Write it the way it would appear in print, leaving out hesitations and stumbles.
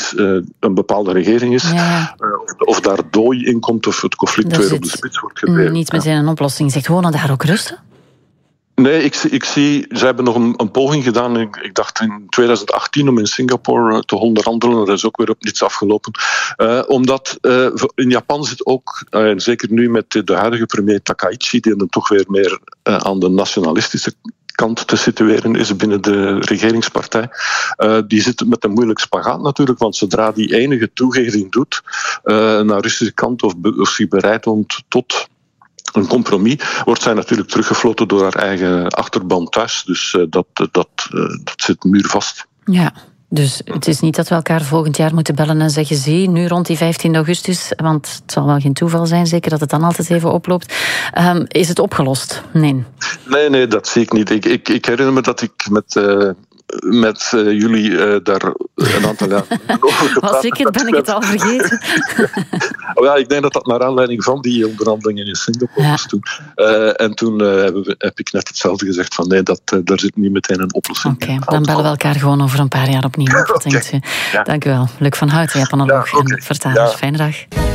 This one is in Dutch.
een bepaalde regering is, of daar dooi in komt of het conflict weer op de spits wordt gedreven. Niet meteen een oplossing. Zegt gewoon daar ook rusten? Nee, ik zie, ze hebben nog een poging gedaan, ik dacht in 2018, om in Singapore te onderhandelen. Dat is ook weer op niets afgelopen. Omdat in Japan zit ook, zeker nu met de huidige premier Takaichi, die dan toch weer meer aan de nationalistische kant te situeren is binnen de regeringspartij. Die zit met een moeilijk spagaat natuurlijk, want zodra die enige toegeving doet naar Russische kant of zich bereid toont tot een compromis, wordt zij natuurlijk teruggefloten door haar eigen achterban thuis. Dus dat zit muurvast. Ja, dus het is niet dat we elkaar volgend jaar moeten bellen en zeggen, zie, nu rond die 15 augustus, want het zal wel geen toeval zijn, zeker dat het dan altijd even oploopt. Is het opgelost? Nee. Nee, dat zie ik niet. Ik herinner me dat ik met jullie daar een aantal jaar over gepraat. Als ik het, ben ik het al vergeten. Ja, ik denk dat dat naar aanleiding van die onderhandelingen in Singapore was toen. En toen heb ik net hetzelfde gezegd van nee, daar zit niet meteen een oplossing. Oké, dan bellen we elkaar gewoon over een paar jaar opnieuw. Wat denkt u? Ja. Dank u wel. Luc van Houten, japanoloog en vertaler. Fijne dag.